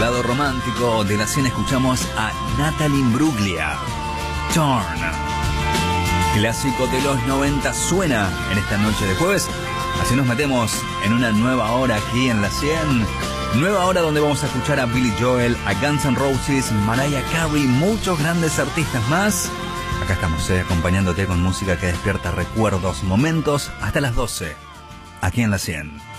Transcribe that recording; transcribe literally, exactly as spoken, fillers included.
lado romántico de la cena escuchamos a Natalie Imbruglia. Torn. Clásico de los noventa suena en esta noche de jueves. Así nos metemos en una nueva hora aquí en la cien. Nueva hora donde vamos a escuchar a Billy Joel, a Guns N' Roses, Mariah Carey, muchos grandes artistas más. Acá estamos, eh, acompañándote con música que despierta recuerdos, momentos, hasta las doce, aquí en la cien.